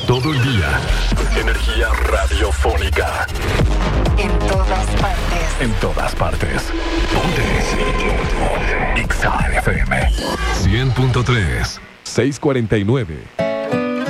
Todo el día. Energía radiofónica. En todas partes. En todas partes. Ponte. XAFM 100.3 649.